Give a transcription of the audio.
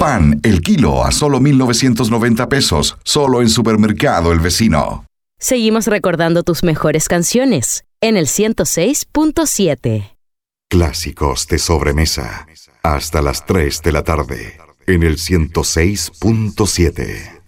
Pan, el kilo a solo 1,990 pesos, solo en Supermercado El Vecino. Seguimos recordando tus mejores canciones en el 106.7. Clásicos de sobremesa, hasta las 3 de la tarde, en el 106.7.